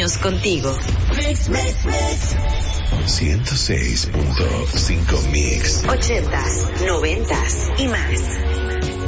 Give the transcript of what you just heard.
años contigo. Mix, mix, mix. 106.5 Mix. 80s, 90s y más.